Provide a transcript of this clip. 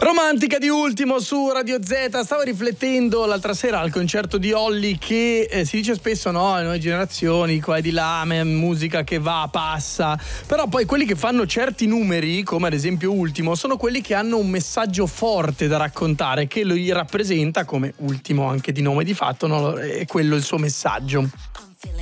Romantica di Ultimo su Radio Z. Stavo riflettendo l'altra sera al concerto di Olly che si dice spesso, no, le nuove generazioni qua e di là, musica che va, passa, però poi quelli che fanno certi numeri, come ad esempio Ultimo, sono quelli che hanno un messaggio forte da raccontare, che lo rappresenta come Ultimo anche di nome di fatto, no? È quello il suo messaggio.